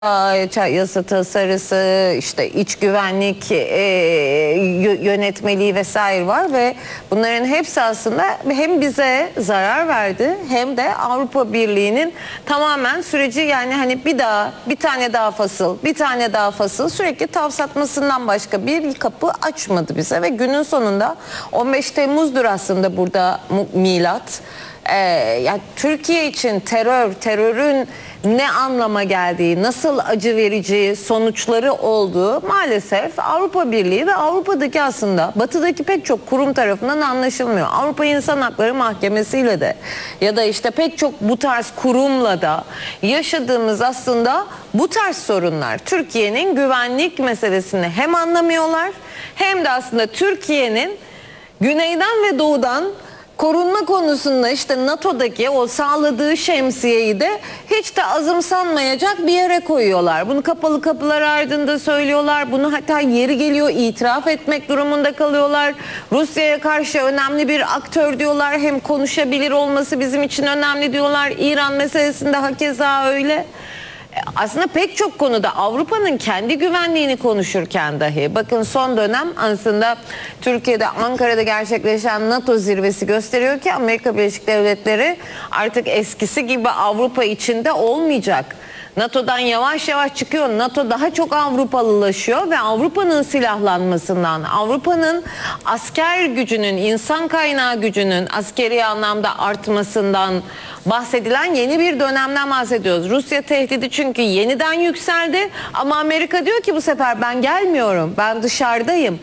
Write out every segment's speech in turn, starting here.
Yasa tasarısı, işte iç güvenlik yönetmeliği vesaire var ve bunların hepsi aslında hem bize zarar verdi hem de Avrupa Birliği'nin tamamen süreci, yani hani bir tane daha fasıl sürekli tavsatmasından başka bir kapı açmadı bize ve günün sonunda 15 Temmuz'dur aslında burada milat. Yani Türkiye için terörün ne anlama geldiği, nasıl acı verici sonuçları olduğu maalesef Avrupa Birliği ve Avrupa'daki, aslında Batı'daki pek çok kurum tarafından anlaşılmıyor. Avrupa İnsan Hakları Mahkemesi'yle de ya da işte pek çok bu tarz kurumla da yaşadığımız aslında bu tarz sorunlar. Türkiye'nin güvenlik meselesini hem anlamıyorlar hem de aslında Türkiye'nin güneyden ve doğudan korunma konusunda işte NATO'daki o sağladığı şemsiyeyi de hiç de azımsanmayacak bir yere koyuyorlar. Bunu kapalı kapılar ardında söylüyorlar. Bunu hatta yeri geliyor itiraf etmek durumunda kalıyorlar. Rusya'ya karşı önemli bir aktör diyorlar. Hem konuşabilir olması bizim için önemli diyorlar. İran meselesinde hakeza öyle. Aslında pek çok konuda Avrupa'nın kendi güvenliğini konuşurken dahi, bakın son dönem aslında Türkiye'de, Ankara'da gerçekleşen NATO zirvesi gösteriyor ki Amerika Birleşik Devletleri artık eskisi gibi Avrupa içinde olmayacak. NATO'dan yavaş yavaş çıkıyor. NATO daha çok Avrupalılaşıyor ve Avrupa'nın silahlanmasından, Avrupa'nın asker gücünün, insan kaynağı gücünün askeri anlamda artmasından bahsedilen yeni bir dönemden bahsediyoruz. Rusya tehdidi çünkü yeniden yükseldi ama Amerika diyor ki bu sefer ben gelmiyorum, ben dışarıdayım.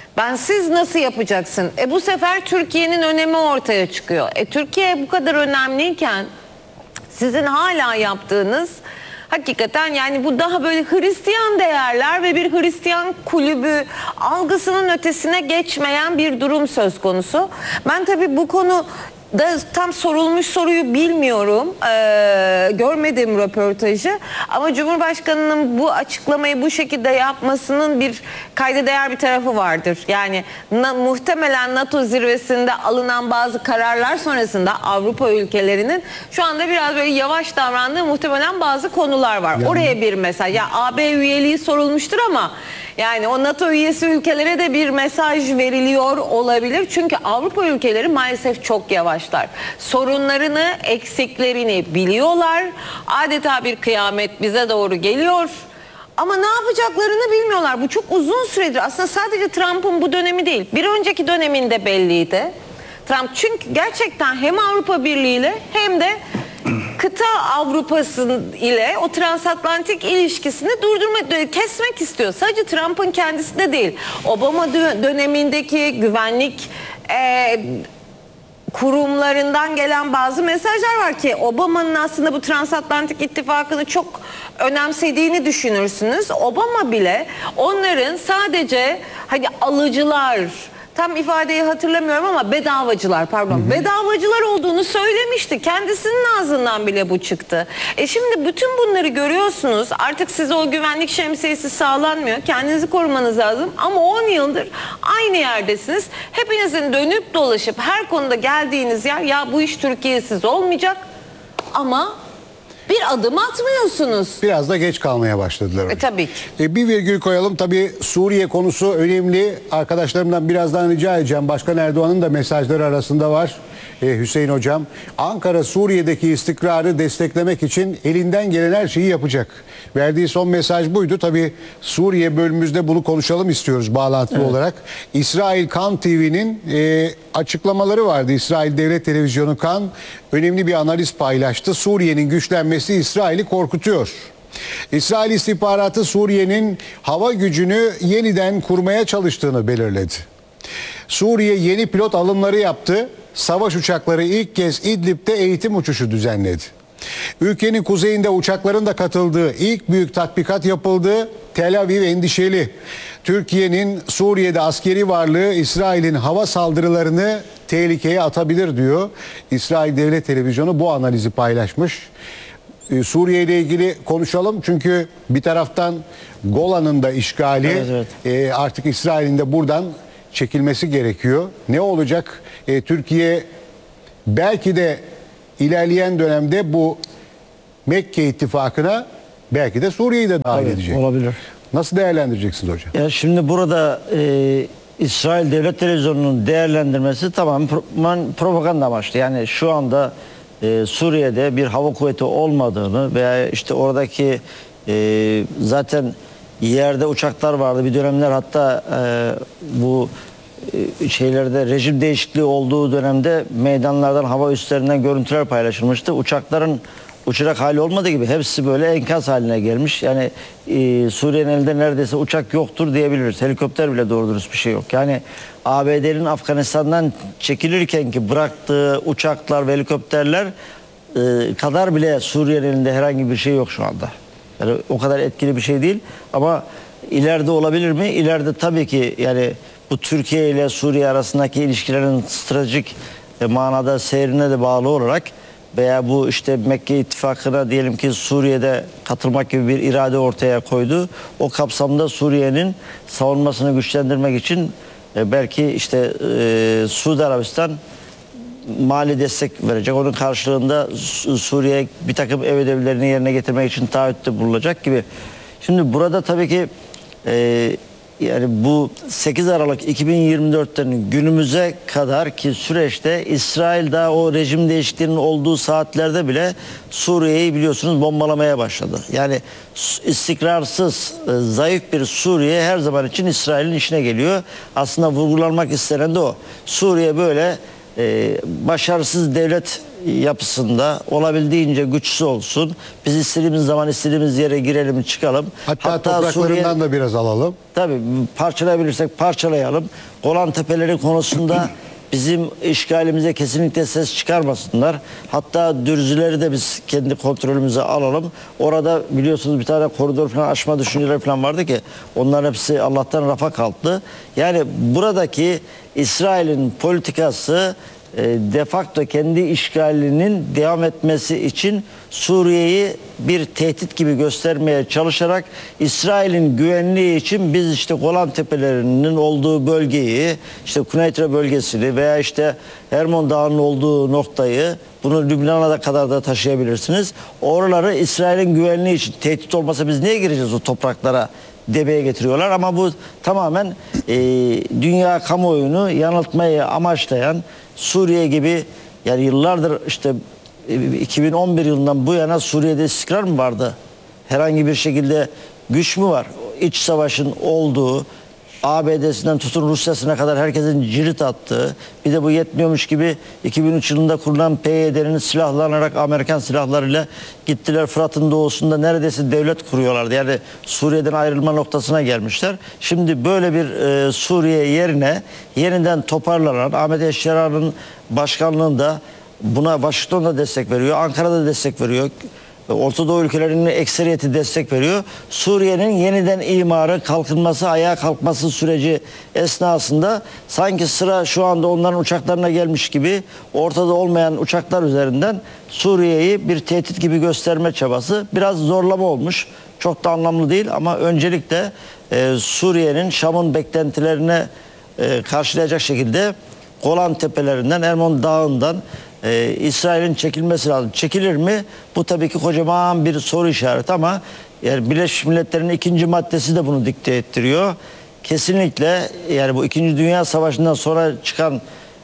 Siz nasıl yapacaksın? Bu sefer Türkiye'nin önemi ortaya çıkıyor. Türkiye bu kadar önemliyken sizin hala yaptığınız hakikaten, yani bu daha böyle Hristiyan değerler ve bir Hristiyan kulübü algısının ötesine geçmeyen bir durum söz konusu. Ben tabii bu konu da tam sorulmuş soruyu bilmiyorum. Görmedim röportajı. Ama Cumhurbaşkanı'nın bu açıklamayı bu şekilde yapmasının bir kayda değer bir tarafı vardır. Yani muhtemelen NATO zirvesinde alınan bazı kararlar sonrasında Avrupa ülkelerinin şu anda biraz böyle yavaş davrandığı muhtemelen bazı konular var. Yani oraya bir mesaj. Ya AB üyeliği sorulmuştur ama yani o NATO üyesi ülkelere de bir mesaj veriliyor olabilir. Çünkü Avrupa ülkeleri maalesef çok yavaşlar. Sorunlarını, eksiklerini biliyorlar. Adeta bir kıyamet bize doğru geliyor. Ama ne yapacaklarını bilmiyorlar. Bu çok uzun süredir. Aslında sadece Trump'ın bu dönemi değil. Bir önceki döneminde belliydi. Trump çünkü gerçekten hem Avrupa Birliği ile hem de kıta Avrupa'sı ile o transatlantik ilişkisini kesmek istiyor. Sadece Trump'ın kendisi de değil. Obama dönemindeki güvenlik kurumlarından gelen bazı mesajlar var ki Obama'nın aslında bu transatlantik ittifakını çok önemsediğini düşünürsünüz. Obama bile onların sadece hani alıcılar, tam ifadeyi hatırlamıyorum ama bedavacılar bedavacılar olduğunu söylemişti. Kendisinin ağzından bile bu çıktı. Şimdi bütün bunları görüyorsunuz. Artık size o güvenlik şemsiyesi sağlanmıyor. Kendinizi korumanız lazım. Ama 10 yıldır aynı yerdesiniz. Hepinizin dönüp dolaşıp her konuda geldiğiniz yer, ya bu iş Türkiye'siz olmayacak ama bir adım atmıyorsunuz. Biraz da geç kalmaya başladılar. Tabii ki. Bir virgül koyalım. Tabii Suriye konusu önemli. Arkadaşlarımdan birazdan rica edeceğim. Başkan Erdoğan'ın da mesajları arasında var. Hüseyin Hocam. Ankara Suriye'deki istikrarı desteklemek için elinden gelen her şeyi yapacak. Verdiği son mesaj buydu. Tabii Suriye bölümümüzde bunu konuşalım istiyoruz bağlantılı olarak. İsrail Kan TV'nin açıklamaları vardı. İsrail Devlet Televizyonu Kan önemli bir analiz paylaştı. Suriye'nin güçlenmesi İsrail'i korkutuyor. İsrail istihbaratı Suriye'nin hava gücünü yeniden kurmaya çalıştığını belirledi. Suriye yeni pilot alımları yaptı. Savaş uçakları ilk kez İdlib'de eğitim uçuşu düzenledi. Ülkenin kuzeyinde uçakların da katıldığı ilk büyük tatbikat yapıldı. Tel Aviv endişeli. Türkiye'nin Suriye'de askeri varlığı İsrail'in hava saldırılarını tehlikeye atabilir diyor. İsrail Devlet Televizyonu bu analizi paylaşmış. Suriye ile ilgili konuşalım çünkü bir taraftan Golan'ın da işgali, artık İsrail'in de buradan çekilmesi gerekiyor. Ne olacak? Türkiye belki de ilerleyen dönemde bu Mekke ittifakına Belki de Suriye'yi de dahil Evet, edecek. olabilir. Nasıl değerlendireceksiniz hocam? Ya şimdi burada İsrail Devlet Televizyonu'nun değerlendirmesi tamamen propaganda amaçlı. Yani şu anda Suriye'de bir hava kuvveti olmadığını veya işte oradaki zaten yerde uçaklar vardı. Bir dönemler hatta bu şeylerde rejim değişikliği olduğu dönemde meydanlardan, hava üslerinden görüntüler paylaşılmıştı. Uçakların uçacak hali olmadığı gibi hepsi böyle enkaz haline gelmiş. Yani Suriye'nin elinde neredeyse uçak yoktur diyebiliriz. Helikopter bile doğru dürüst bir şey yok. Yani ABD'nin Afganistan'dan çekilirken ki bıraktığı uçaklar ve helikopterler kadar bile Suriye'nin elinde herhangi bir şey yok şu anda. Yani o kadar etkili bir şey değil ama ileride olabilir mi? İleride tabii ki yani bu Türkiye ile Suriye arasındaki ilişkilerin stratejik manada seyrine de bağlı olarak veya bu işte Mekke ittifakına diyelim ki Suriye'de katılmak gibi bir irade ortaya koydu. O kapsamda Suriye'nin savunmasını güçlendirmek için belki işte Suudi Arabistan mali destek verecek. Onun karşılığında Suriye bir takım ev ödevlerini yerine getirmek için taahhütte bulunacak gibi. Şimdi burada tabii ki yani bu 8 Aralık 2024'ten günümüze kadar ki süreçte İsrail daha o rejim değişikliğinin olduğu saatlerde bile Suriye'yi biliyorsunuz bombalamaya başladı. Yani istikrarsız, zayıf bir Suriye her zaman için İsrail'in işine geliyor. Aslında vurgulanmak istenen de o. Suriye böyle başarısız devlet yapısında olabildiğince güçsüz olsun. Biz istediğimiz zaman istediğimiz yere girelim çıkalım. Hatta topraklarından da biraz alalım. Tabii parçalayabilirsek parçalayalım. Golan Tepeleri konusunda bizim işgalimize kesinlikle ses çıkarmasınlar. Hatta Dürzüleri de biz kendi kontrolümüze alalım. Orada biliyorsunuz bir tane koridor falan açma düşünceleri falan vardı ki onların hepsi Allah'tan rafa kalktı. Yani buradaki İsrail'in politikası de facto kendi işgalinin devam etmesi için Suriye'yi bir tehdit gibi göstermeye çalışarak İsrail'in güvenliği için biz işte Golan Tepelerinin olduğu bölgeyi, işte Kuneytre bölgesini veya işte Hermon Dağı'nın olduğu noktayı, bunu Lübnan'a da kadar da taşıyabilirsiniz. Oraları İsrail'in güvenliği için tehdit olmasa biz niye gireceğiz o topraklara demeye getiriyorlar. Ama bu tamamen dünya kamuoyunu yanıltmayı amaçlayan Suriye gibi, yani yıllardır işte 2011 yılından bu yana Suriye'de istikrar mı vardı? Herhangi bir şekilde güç mü var? İç savaşın olduğu, ABD'sinden tutun Rusya'sına kadar herkesin cirit attığı, bir de bu yetmiyormuş gibi 2003 yılında kurulan PYD'nin silahlanarak Amerikan silahlarıyla gittiler Fırat'ın doğusunda neredeyse devlet kuruyorlardı. Yani Suriye'den ayrılma noktasına gelmişler. Şimdi böyle bir Suriye yerine yeniden toparlanan Ahmet Eşşerar'ın başkanlığında buna Washington'da destek veriyor, Ankara'da destek veriyor. Orta Doğu ülkelerinin ekseriyeti destek veriyor. Suriye'nin yeniden imarı, kalkınması, ayağa kalkması süreci esnasında sanki sıra şu anda onların uçaklarına gelmiş gibi ortada olmayan uçaklar üzerinden Suriye'yi bir tehdit gibi gösterme çabası biraz zorlama olmuş. Çok da anlamlı değil ama öncelikle Suriye'nin Şam'ın beklentilerine karşılayacak şekilde Golan Tepelerinden, Hermon Dağı'ndan İsrail'in çekilmesi lazım. Çekilir mi? Bu tabii ki kocaman bir soru işareti ama yani Birleşmiş Milletler'in 2. maddesi de bunu dikte ettiriyor. Kesinlikle yani bu 2. Dünya Savaşı'ndan sonra çıkan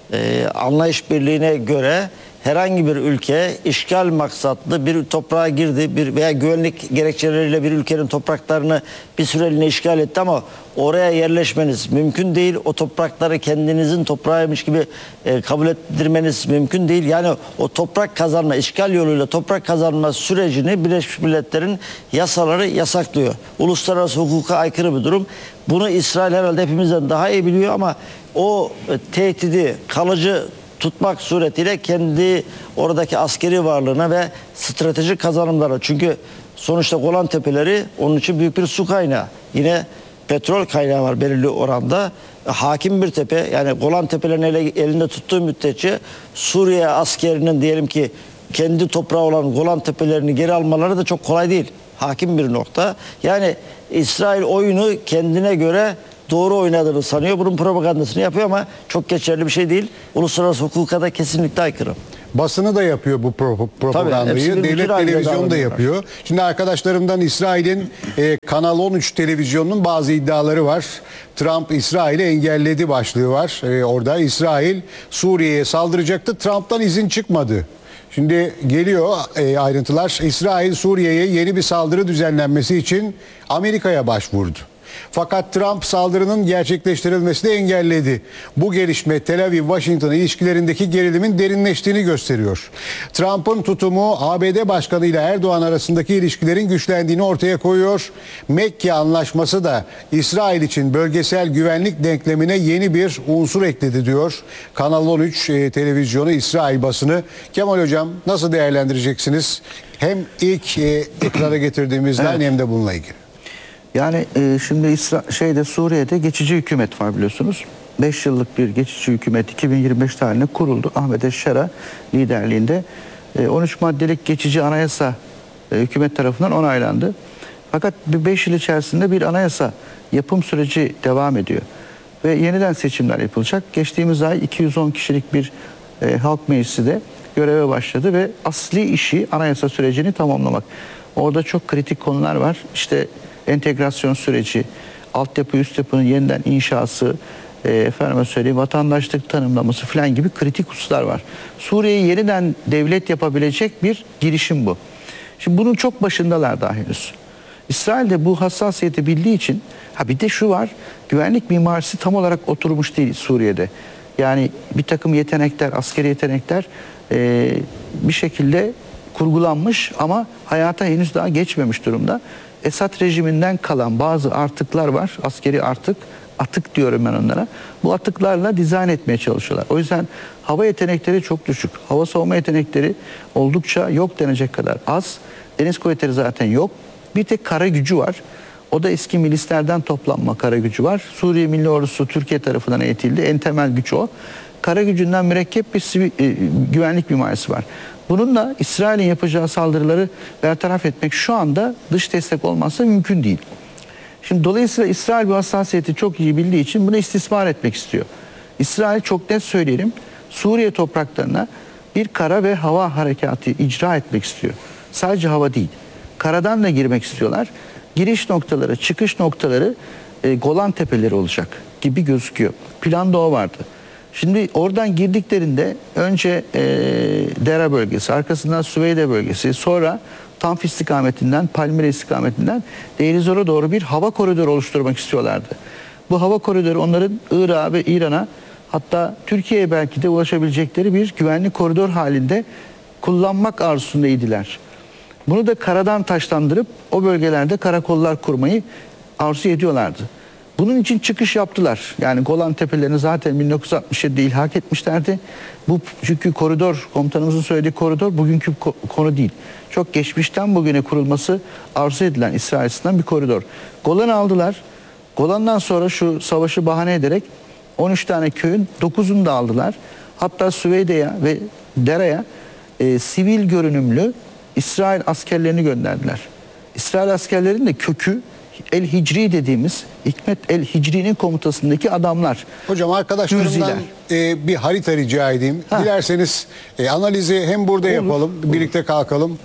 anlayış birliğine göre herhangi bir ülke işgal maksatlı bir toprağa girdi bir veya güvenlik gerekçeleriyle bir ülkenin topraklarını bir süreliğine işgal etti ama oraya yerleşmeniz mümkün değil. O toprakları kendinizin toprağıymış gibi kabul ettirmeniz mümkün değil. Yani o toprak kazanma, işgal yoluyla toprak kazanma sürecini Birleşmiş Milletler'in yasaları yasaklıyor. Uluslararası hukuka aykırı bir durum. Bunu İsrail herhalde hepimizden daha iyi biliyor ama o tehdidi kalıcı tutmak suretiyle kendi oradaki askeri varlığına ve stratejik kazanımlara, çünkü sonuçta Golan Tepeleri onun için büyük bir su kaynağı. Yine petrol kaynağı var belirli oranda. Hakim bir tepe, yani Golan Tepelerini elinde tuttuğu müddetçe Suriye askerinin diyelim ki kendi toprağı olan Golan Tepelerini geri almaları da çok kolay değil. Hakim bir nokta. Yani İsrail oyunu kendine göre doğru oynadığını sanıyor. Bunun propagandasını yapıyor ama çok geçerli bir şey değil. Uluslararası hukuka da kesinlikle aykırı. basını da yapıyor bu propagandayı. hepsi bir bütün Devlet halinde televizyonu da davranıyorlar. yapıyor. Şimdi arkadaşlarımdan İsrail'in Kanal 13 televizyonunun bazı iddiaları var. Trump İsrail'i engelledi başlığı var. Orada İsrail Suriye'ye saldıracaktı. Trump'tan izin çıkmadı. Şimdi geliyor ayrıntılar. İsrail Suriye'ye yeni bir saldırı düzenlenmesi için Amerika'ya başvurdu. Fakat Trump saldırının gerçekleştirilmesini engelledi. Bu gelişme Tel Aviv-Washington ilişkilerindeki gerilimin derinleştiğini gösteriyor. Trump'ın tutumu ABD Başkanı ile Erdoğan arasındaki ilişkilerin güçlendiğini ortaya koyuyor. Mekke Anlaşması da İsrail için bölgesel güvenlik denklemine yeni bir unsur ekledi diyor. Kanal 13 televizyonu İsrail basını. Kemal Hocam nasıl değerlendireceksiniz? Hem ilk ekrana getirdiğimizden hem de bununla ilgili. Yani şimdi Suriye'de geçici hükümet var biliyorsunuz. 5 yıllık bir geçici hükümet 2025 tarihinde kuruldu. Ahmet Eşşara liderliğinde 13 maddelik geçici anayasa hükümet tarafından onaylandı. Fakat 5 yıl içerisinde bir anayasa yapım süreci devam ediyor. Ve yeniden seçimler yapılacak. Geçtiğimiz ay 210 kişilik bir halk meclisi de göreve başladı ve asli işi anayasa sürecini tamamlamak. Orada çok kritik konular var. İşte entegrasyon süreci, altyapı üst yapının yeniden inşası, efendime söyleyeyim vatandaşlık tanımlaması falan gibi kritik hususlar var. Suriye'yi yeniden devlet yapabilecek bir girişim bu. Şimdi bunun çok başındalar daha henüz. İsrail de bu hassasiyeti bildiği için, bir de şu var, güvenlik mimarisi tam olarak oturmuş değil Suriye'de. Yani bir takım yetenekler, askeri yetenekler bir şekilde kurgulanmış ama hayata henüz daha geçmemiş durumda. Esad rejiminden kalan bazı artıklar var, askeri atık diyorum ben onlara. Bu atıklarla dizayn etmeye çalışıyorlar. O yüzden hava yetenekleri çok düşük. Hava savunma yetenekleri oldukça yok denecek kadar az. Deniz kuvvetleri zaten yok. Bir tek kara gücü var. O da eski milislerden toplanma kara gücü var. Suriye Milli Ordusu Türkiye tarafından eğitildi. En temel güç o. Kara gücünden mürekkep bir güvenlik mimarisi var. Bununla İsrail'in yapacağı saldırıları bertaraf etmek şu anda dış destek olmazsa mümkün değil. Şimdi dolayısıyla İsrail bu hassasiyeti çok iyi bildiği için bunu istismar etmek istiyor. İsrail çok net söyleyelim Suriye topraklarına bir kara ve hava harekatı icra etmek istiyor. Sadece hava değil. Karadan da girmek istiyorlar. Giriş noktaları, çıkış noktaları Golan Tepeleri olacak gibi gözüküyor. Planda o vardı. Şimdi oradan girdiklerinde önce Dera bölgesi, arkasından Süveyde bölgesi, sonra Tanf istikametinden, Palmyra istikametinden Deir ez-Zor'a doğru bir hava koridoru oluşturmak istiyorlardı. Bu hava koridoru onların Irak'a ve İran'a hatta Türkiye'ye belki de ulaşabilecekleri bir güvenlik koridor halinde kullanmak arzusundaydılar. Bunu da karadan taşlandırıp o bölgelerde karakollar kurmayı arzu ediyorlardı. Bunun için çıkış yaptılar. Yani Golan Tepelerini zaten 1967'de ilhak etmişlerdi. Bu çünkü koridor, komutanımızın söylediği koridor bugünkü konu değil. Çok geçmişten bugüne kurulması arzu edilen İsrail açısından bir koridor. Golan'ı aldılar. Golan'dan sonra şu savaşı bahane ederek 13 tane köyün 9'unu da aldılar. Hatta Süveyde'ye ve Dera'ya sivil görünümlü İsrail askerlerini gönderdiler. İsrail askerlerinin de kökü El Hicri dediğimiz Hikmet El Hicri'nin komutasındaki adamlar. Hocam arkadaşlarımdan bir harita rica edeyim. Dilerseniz analizi hem burada yapalım, birlikte kalkalım.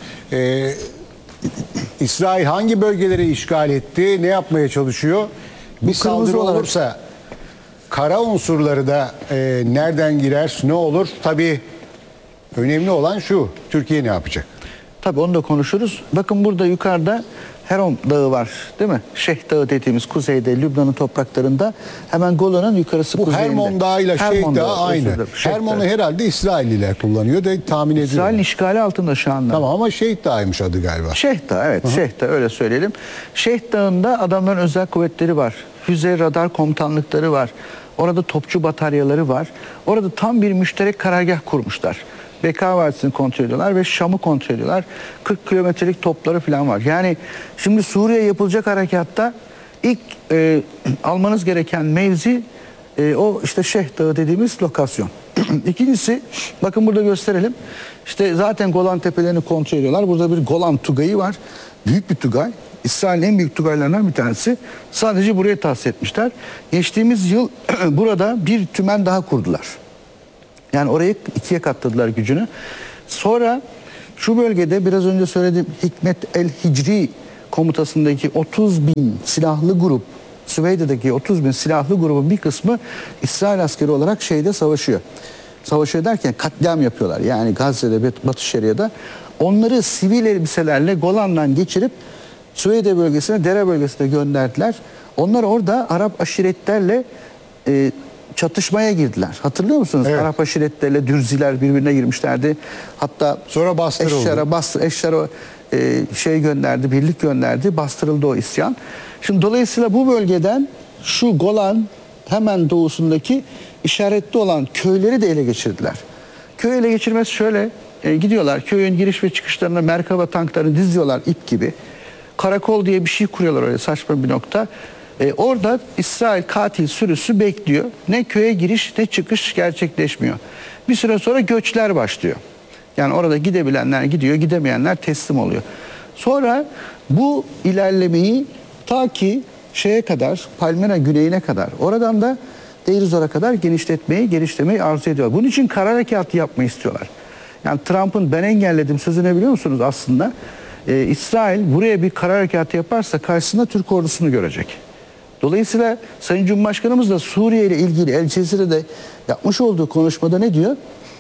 İsrail hangi bölgeleri işgal etti, ne yapmaya çalışıyor? Bir saldırı olursa kara unsurları da nereden girer, ne olur? Tabii önemli olan şu, Türkiye ne yapacak? Tabii onu da konuşuruz. Bakın burada yukarıda Heron Dağı var değil mi? Şeyh Dağı dediğimiz kuzeyde Lübnan'ın topraklarında hemen Golan'ın yukarısı bu kuzeyinde. Hermon Dağı ile Şeyh Dağı aynı. Hermon'u herhalde İsrailliler kullanıyor da tahmin ediyorum. İsrail'in işgali altında şu anda. Tamam ama Şeyh Dağı'ymış adı galiba. Şeyh Dağı evet. Şeyh Dağı öyle söyleyelim. Şeyh Dağı'nda adamların özel kuvvetleri var. Füze radar komutanlıkları var. Orada topçu bataryaları var. Orada tam bir müşterek karargah kurmuşlar. Beka Vadisi'ni kontrol ediyorlar ve Şam'ı kontrol ediyorlar. 40 kilometrelik topları falan var. Yani şimdi Suriye yapılacak harekatta ilk almanız gereken mevzi o işte Şeyh Dağı dediğimiz lokasyon. İkincisi bakın burada gösterelim. İşte zaten Golan Tepelerini kontrol ediyorlar. Burada bir Golan Tugayı var. Büyük bir tugay. İsrail'in en büyük tugaylarından bir tanesi. Sadece buraya tahsis etmişler. Geçtiğimiz yıl burada bir tümen daha kurdular. Yani orayı ikiye katladılar gücünü. Sonra şu bölgede biraz önce söylediğim Hikmet el Hicri komutasındaki 30 bin silahlı grup, Süveyde'deki 30 bin silahlı grubun bir kısmı İsrail askeri olarak şeyde savaşıyor. Savaşıyor derken katliam yapıyorlar. Yani Gazze'de, Batı Şeria'da. Onları sivil elbiselerle Golan'dan geçirip Süveyde bölgesine, Dere bölgesine gönderdiler. Onlar orada Arap aşiretlerle çatışmaya girdiler. Hatırlıyor musunuz? Evet. Arap aşiretlerle Dürziler birbirine girmişlerdi. Hatta Sonra bastırıldı. Eşşar'a gönderdi, birlik gönderdi. Bastırıldı o isyan. Şimdi dolayısıyla bu bölgeden şu Golan hemen doğusundaki işaretli olan köyleri de ele geçirdiler. Köy ele geçirmesi şöyle, gidiyorlar köyün giriş ve çıkışlarına Merkava tanklarını diziyorlar ip gibi. Karakol diye bir şey kuruyorlar öyle saçma bir nokta. Orada İsrail katil sürüsü bekliyor. Ne köye giriş ne çıkış gerçekleşmiyor. Bir süre sonra göçler başlıyor. Yani orada gidebilenler gidiyor, gidemeyenler teslim oluyor. Sonra bu ilerlemeyi ta ki şeye kadar, Palmira güneyine kadar, oradan da Deir Zor'a kadar genişlemeyi arzu ediyorlar. Bunun için kara harekatı yapmayı istiyorlar. Yani Trump'ın ben engelledim sözüne biliyor musunuz aslında? İsrail buraya bir kara harekatı yaparsa karşısında Türk ordusunu görecek. Dolayısıyla Sayın Cumhurbaşkanımız da Suriye ile ilgili El Cezire'de yapmış olduğu konuşmada ne diyor?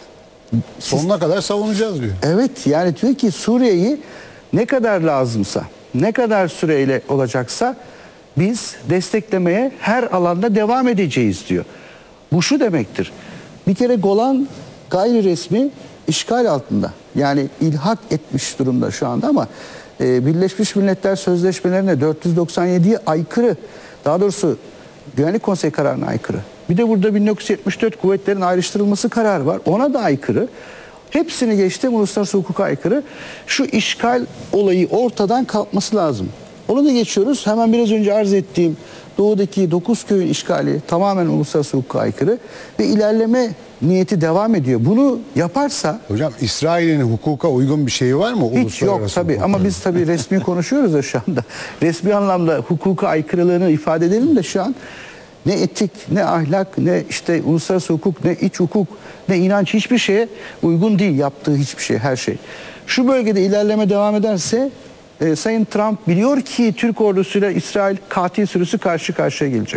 Sonuna kadar savunacağız diyor. Evet, yani diyor ki Suriye'yi ne kadar lazımsa, ne kadar süreyle olacaksa biz desteklemeye her alanda devam edeceğiz diyor. Bu şu demektir. Bir kere Golan gayri resmi işgal altında. Yani ilhak etmiş durumda şu anda ama Birleşmiş Milletler Sözleşmelerine 497'ye aykırı, daha doğrusu Güvenlik Konseyi kararına aykırı. Bir de burada 1974 kuvvetlerin ayrıştırılması kararı var. Ona da aykırı. Hepsini geçtim, uluslararası hukuka aykırı. Şu işgal olayı ortadan kalkması lazım. Onu da geçiyoruz. Hemen biraz önce arz ettiğim doğudaki 9 köyün işgali tamamen uluslararası hukuka aykırı ve ilerleme niyeti devam ediyor. Bunu yaparsa... Hocam İsrail'in hukuka uygun bir şeyi var mı? Hiç yok tabii ama biz tabii resmi konuşuyoruz da şu anda. Resmi anlamda hukuka aykırılığını ifade edelim de şu an ne etik, ne ahlak, ne işte uluslararası hukuk, ne iç hukuk, ne inanç hiçbir şeye uygun değil yaptığı hiçbir şey, her şey. Şu bölgede ilerleme devam ederse Sayın Trump biliyor ki Türk ordusuyla İsrail katil sürüsü karşı karşıya gelecek.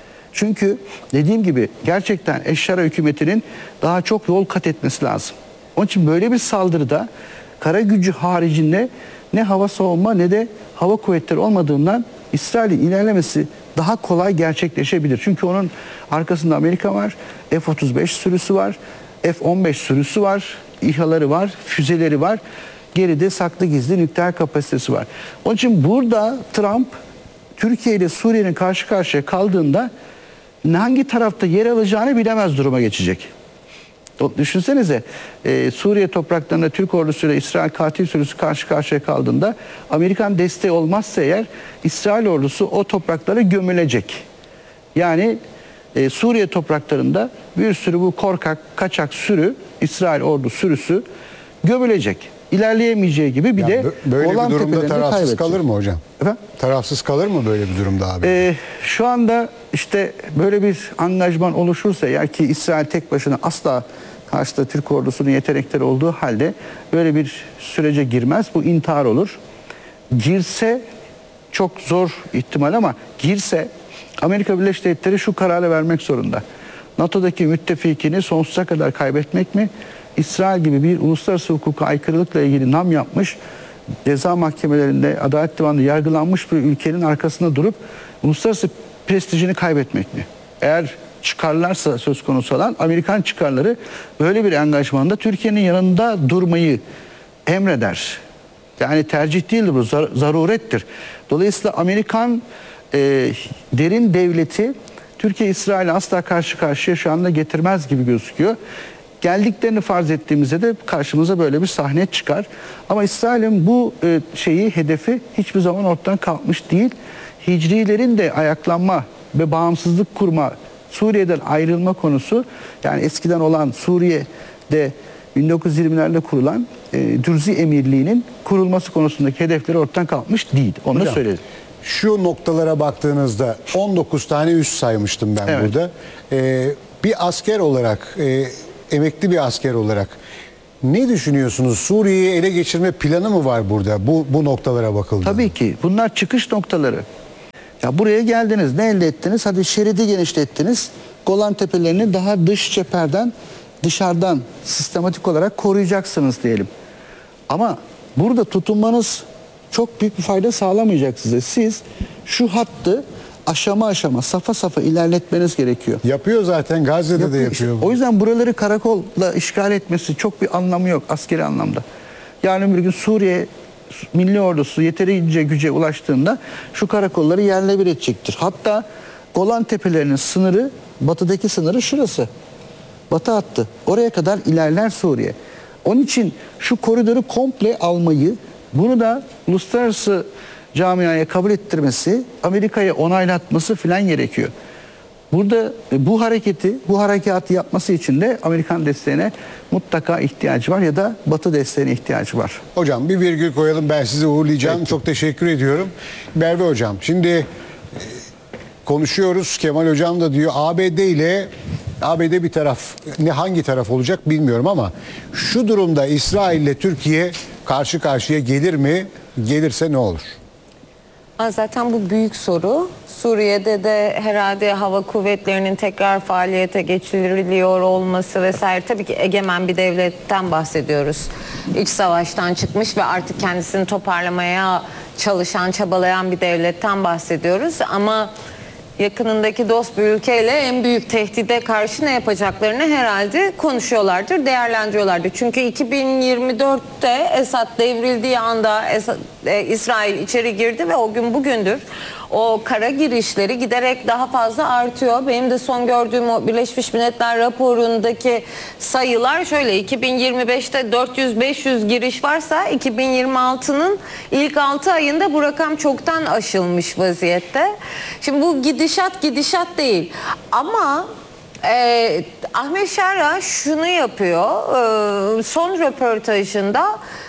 Çünkü dediğim gibi gerçekten Eşşara hükümetinin daha çok yol kat etmesi lazım. Onun için böyle bir saldırıda kara gücü haricinde ne hava savunma ne de hava kuvvetleri olmadığından İsrail'in ilerlemesi daha kolay gerçekleşebilir. Çünkü onun arkasında Amerika var, F-35 sürüsü var, F-15 sürüsü var, İHA'ları var, füzeleri var. Geride saklı gizli nükleer kapasitesi var. Onun için burada Trump Türkiye ile Suriye'nin karşı karşıya kaldığında hangi tarafta yer alacağını bilemez duruma geçecek. Düşünsenize Suriye topraklarında Türk ordusuyla İsrail katil sürüsü karşı karşıya kaldığında Amerikan desteği olmazsa eğer İsrail ordusu o topraklara gömülecek. Yani Suriye topraklarında bir sürü bu korkak kaçak sürü İsrail ordu sürüsü gömülecek. İlerleyemeyeceği gibi bir de böyle bir Golan durumda tepelerini tarafsız kaybedecek. kalır mı hocam? Efendim? Tarafsız kalır mı böyle bir durumda abi? Şu anda işte böyle bir angajman oluşursa eğer ki İsrail tek başına asla karşıda Türk ordusunun yetenekleri olduğu halde böyle bir sürece girmez. Bu intihar olur. Girse çok zor ihtimal ama girse Amerika Birleşik Devletleri şu kararı vermek zorunda. NATO'daki müttefikini sonsuza kadar kaybetmek mi? İsrail gibi bir uluslararası hukuka aykırılıkla ilgili nam yapmış, ceza mahkemelerinde, Adalet Divanı'nda yargılanmış bir ülkenin arkasında durup uluslararası prestijini kaybetmek mi? Eğer çıkarlarsa söz konusu olan Amerikan çıkarları böyle bir angajmanda Türkiye'nin yanında durmayı emreder. Yani tercih değildir bu, zarurettir. Dolayısıyla Amerikan derin devleti Türkiye İsrail'e asla karşı karşıya şu anda getirmez gibi gözüküyor. Geldiklerini farz ettiğimizde de karşımıza böyle bir sahne çıkar. Ama İsrail'in bu hedefi hiçbir zaman ortadan kalkmış değil. Hicrilerin de ayaklanma ve bağımsızlık kurma, Suriye'den ayrılma konusu, yani eskiden olan Suriye'de 1920'lerde kurulan Dürzi Emirliği'nin kurulması konusundaki hedefleri ortadan kalkmış değil. Onu da söyledim. Şu noktalara baktığınızda 19 tane üs saymıştım ben Evet. burada. Bir asker olarak emekli bir asker olarak ne düşünüyorsunuz? Suriye'yi ele geçirme planı mı var burada bu noktalara bakıldığında? Tabii ki bunlar çıkış noktaları. Ya buraya geldiniz, ne elde ettiniz? Hadi şeridi genişlettiniz. Golan Tepelerini daha dış cepherden, dışarıdan sistematik olarak koruyacaksınız diyelim. Ama burada tutunmanız çok büyük bir fayda sağlamayacak size. Siz şu hattı aşama aşama, safa safa ilerletmeniz gerekiyor. Yapıyor zaten, Gazze'de de Yapıyor işte. yapıyor. O yüzden buraları karakolla işgal etmesi çok bir anlamı yok askeri anlamda. Yani bir gün Suriye Milli Ordusu yeterince güce ulaştığında şu karakolları yerle bir edecektir. Hatta Golan Tepelerinin sınırı, batıdaki sınırı şurası. Batı hattı. Oraya kadar ilerler Suriye. Onun için şu koridoru komple almayı, bunu da uluslararası camiaya kabul ettirmesi, Amerika'ya onaylatması filan gerekiyor. Burada bu harekatı yapması için de Amerikan desteğine mutlaka ihtiyacı var ya da Batı desteğine ihtiyacı var. Hocam bir virgül koyalım, ben sizi uğurlayacağım. Peki. Çok teşekkür ediyorum. Merve Hocam, şimdi konuşuyoruz. Kemal Hocam da diyor ABD bir taraf, hangi taraf olacak bilmiyorum ama şu durumda İsrail ile Türkiye karşı karşıya gelir mi? Gelirse ne olur? Zaten bu büyük soru. Suriye'de de herhalde hava kuvvetlerinin tekrar faaliyete geçiriliyor olması vesaire. Tabii ki egemen bir devletten bahsediyoruz. İç savaştan çıkmış ve artık kendisini toparlamaya çalışan, çabalayan bir devletten bahsediyoruz. Ama yakınındaki dost bir ülkeyle en büyük tehdide karşı ne yapacaklarını herhalde konuşuyorlardır, değerlendiriyorlardır. Çünkü 2024'te Esad devrildiği anda İsrail içeri girdi ve o gün bugündür o kara girişleri giderek daha fazla artıyor. Benim de son gördüğüm o Birleşmiş Milletler raporundaki sayılar şöyle: 2025'te 400-500 giriş varsa 2026'nın ilk 6 ayında bu rakam çoktan aşılmış vaziyette. Şimdi bu gidişat değil ama Ahmet Şara şunu yapıyor, son röportajında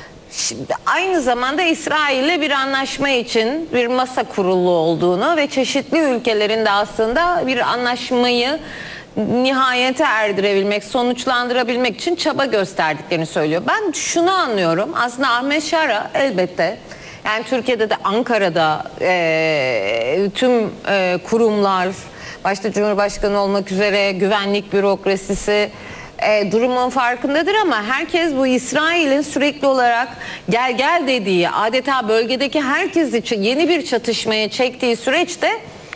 aynı zamanda İsrail'le bir anlaşma için bir masa kurulu olduğunu ve çeşitli ülkelerin de aslında bir anlaşmayı nihayete erdirebilmek, sonuçlandırabilmek için çaba gösterdiklerini söylüyor. Ben şunu anlıyorum, aslında Ahmet Şara elbette, yani Türkiye'de de Ankara'da tüm kurumlar, başta Cumhurbaşkanı olmak üzere güvenlik bürokrasisi durumun farkındadır ama herkes bu İsrail'in sürekli olarak gel dediği, adeta bölgedeki herkes için yeni bir çatışmaya çektiği süreçte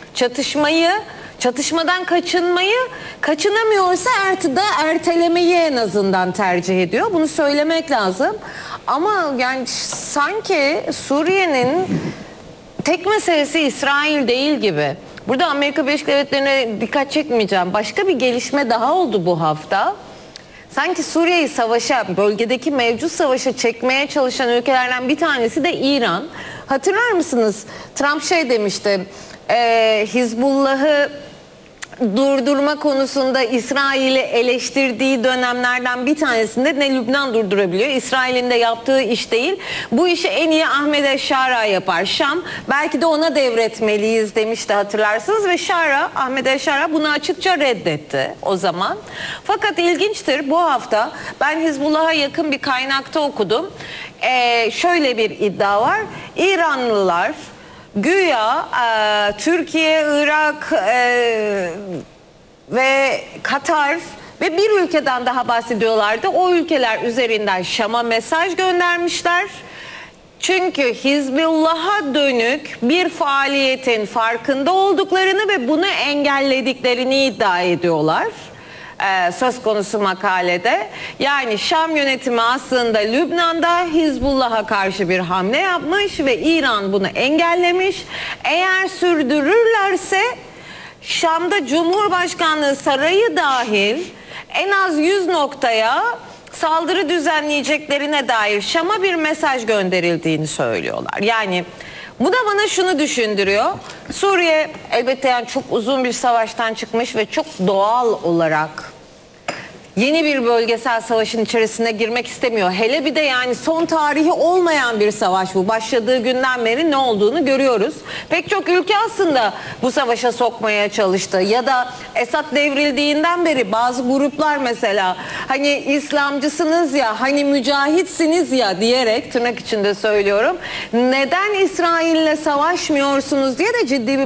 çatışmadan kaçınamıyorsa ertelemeyi en azından tercih ediyor. Bunu söylemek lazım. Ama yani sanki Suriye'nin tek meselesi İsrail değil gibi. Burada Amerika Birleşik Devletleri'ne dikkat çekmeyeceğim. Başka bir gelişme daha oldu bu hafta. Sanki Suriye'yi bölgedeki mevcut savaşa çekmeye çalışan ülkelerden bir tanesi de İran. Hatırlar mısınız? Trump demişti, Hizbullah'ı durdurma konusunda İsrail'i eleştirdiği dönemlerden bir tanesinde ne Lübnan durdurabiliyor, İsrail'in de yaptığı iş değil. Bu işi en iyi Ahmet el-Şara yapar. Şam belki de ona devretmeliyiz demişti, hatırlarsınız ve Ahmet el-Şara bunu açıkça reddetti o zaman. Fakat ilginçtir, bu hafta ben Hizbullah'a yakın bir kaynakta okudum. Şöyle bir iddia var. İranlılar güya Türkiye, Irak ve Katar ve bir ülkeden daha bahsediyorlardı. O ülkeler üzerinden Şam'a mesaj göndermişler. Çünkü Hizbullah'a dönük bir faaliyetin farkında olduklarını ve bunu engellediklerini iddia ediyorlar. Söz konusu makalede. Yani Şam yönetimi aslında Lübnan'da Hizbullah'a karşı bir hamle yapmış ve İran bunu engellemiş. Eğer sürdürürlerse Şam'da Cumhurbaşkanlığı sarayı dahil en az 100 noktaya saldırı düzenleyeceklerine dair Şam'a bir mesaj gönderildiğini söylüyorlar. Yani bu da bana şunu düşündürüyor. Suriye elbette yani çok uzun bir savaştan çıkmış ve çok doğal olarak yeni bir bölgesel savaşın içerisine girmek istemiyor. Hele bir de yani son tarihi olmayan bir savaş bu. Başladığı günden beri ne olduğunu görüyoruz. Pek çok ülke aslında bu savaşa sokmaya çalıştı. Ya da Esad devrildiğinden beri bazı gruplar mesela hani İslamcısınız ya, hani mücahitsiniz ya diyerek, tırnak içinde söylüyorum, neden İsrail'le savaşmıyorsunuz diye de ciddi bir